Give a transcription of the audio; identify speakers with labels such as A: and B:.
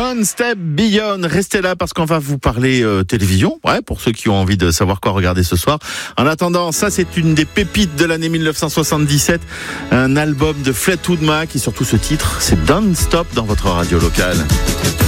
A: One Step Beyond. Restez là parce qu'on va vous parler télévision, pour ceux qui ont envie de savoir quoi regarder ce soir. En attendant, ça c'est une des pépites de l'année 1977, un album de Fleetwood Mac et surtout ce titre, c'est Don't Stop dans votre radio locale.